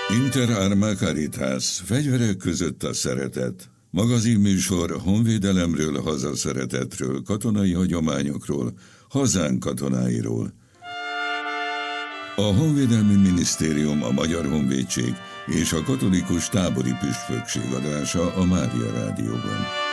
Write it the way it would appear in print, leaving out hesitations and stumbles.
Inter Arma Caritas, fegyverek között a szeretet. Magazinműsor honvédelemről, hazaszeretetről, katonai hagyományokról, hazánk katonáiról. A Honvédelmi Minisztérium, a Magyar Honvédség és a Katolikus Tábori Püspökség adása a Mária Rádióban.